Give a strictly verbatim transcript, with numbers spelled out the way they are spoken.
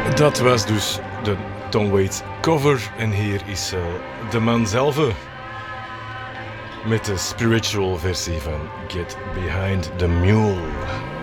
Dat was dus de Tom Waits cover. En hier is uh, de man zelf met de spiritual versie van Get Behind the Mule.